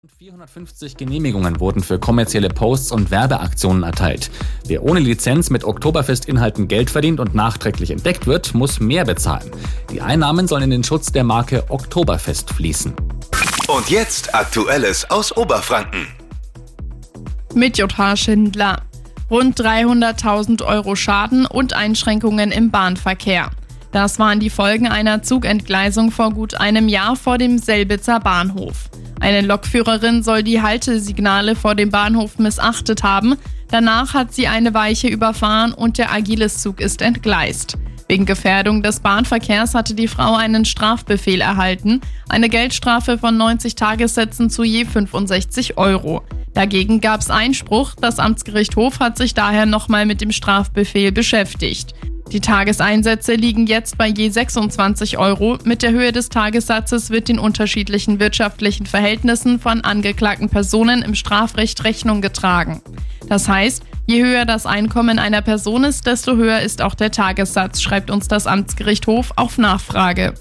450 Genehmigungen wurden für kommerzielle Posts und Werbeaktionen erteilt. Wer ohne Lizenz mit Oktoberfest-Inhalten Geld verdient und nachträglich entdeckt wird, muss mehr bezahlen. Die Einnahmen sollen in den Schutz der Marke Oktoberfest fließen. Und jetzt Aktuelles aus Oberfranken. Mit J.H. Schindler. Rund 300.000 Euro Schaden und Einschränkungen im Bahnverkehr. Das waren die Folgen einer Zugentgleisung vor gut einem Jahr vor dem Selbitzer Bahnhof. Eine Lokführerin soll die Haltesignale vor dem Bahnhof missachtet haben. Danach hat sie eine Weiche überfahren und der Agiles-Zug ist entgleist. Wegen Gefährdung des Bahnverkehrs hatte die Frau einen Strafbefehl erhalten. Eine Geldstrafe von 90 Tagessätzen zu je 65 Euro. Dagegen gab es Einspruch. Das Amtsgericht Hof hat sich daher nochmal mit dem Strafbefehl beschäftigt. Die Tageseinsätze liegen jetzt bei je 26 Euro. Mit der Höhe des Tagessatzes wird den unterschiedlichen wirtschaftlichen Verhältnissen von angeklagten Personen im Strafrecht Rechnung getragen. Das heißt, je höher das Einkommen einer Person ist, desto höher ist auch der Tagessatz, schreibt uns das Amtsgericht Hof auf Nachfrage.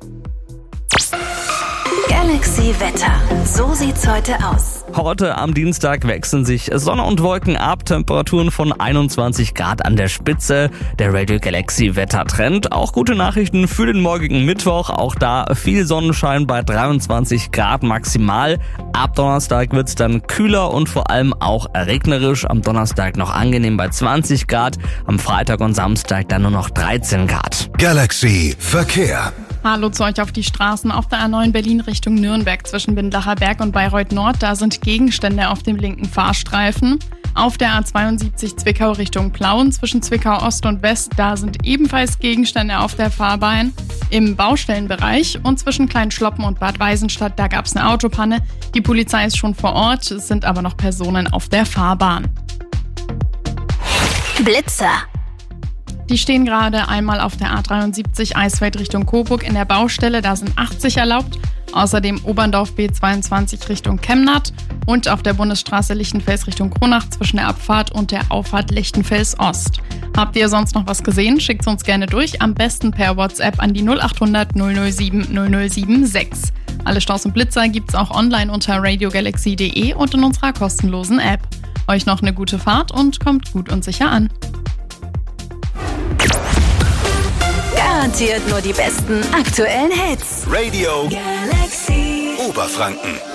Galaxy Wetter. So sieht's heute aus. Heute am Dienstag wechseln sich Sonne und Wolken ab, Temperaturen von 21 Grad an der Spitze. Der Radio Galaxy Wettertrend. Auch gute Nachrichten für den morgigen Mittwoch. Auch da viel Sonnenschein bei 23 Grad maximal. Ab Donnerstag wird's dann kühler und vor allem auch regnerisch. Am Donnerstag noch angenehm bei 20 Grad. Am Freitag und Samstag dann nur noch 13 Grad. Galaxy Verkehr. Hallo zu euch auf die Straßen. Auf der A9 Berlin Richtung Nürnberg zwischen Windlacher Berg und Bayreuth Nord, da sind Gegenstände auf dem linken Fahrstreifen. Auf der A72 Zwickau Richtung Plauen zwischen Zwickau Ost und West, da sind ebenfalls Gegenstände auf der Fahrbahn. Im Baustellenbereich und zwischen Kleinschloppen und Bad Weisenstadt, da gab es eine Autopanne. Die Polizei ist schon vor Ort, es sind aber noch Personen auf der Fahrbahn. Blitzer. Die stehen gerade einmal auf der A73 Eisfeld Richtung Coburg in der Baustelle, da sind 80 erlaubt. Außerdem Oberndorf B22 Richtung Chemnat und auf der Bundesstraße Lichtenfels Richtung Kronach zwischen der Abfahrt und der Auffahrt Lichtenfels Ost. Habt ihr sonst noch was gesehen? Schickt es uns gerne durch, am besten per WhatsApp an die 0800 007 0076. Alle Staus und Blitzer gibt's auch online unter radiogalaxy.de und in unserer kostenlosen App. Euch noch eine gute Fahrt und kommt gut und sicher an. Garantiert nur die besten aktuellen Hits. Radio Galaxy Oberfranken.